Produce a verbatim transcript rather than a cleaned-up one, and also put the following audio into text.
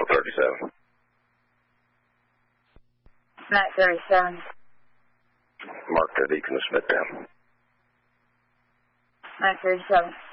Central thirty-seven. Night thirty-seven. Mark that Deacon Smith down. Night thirty-seven.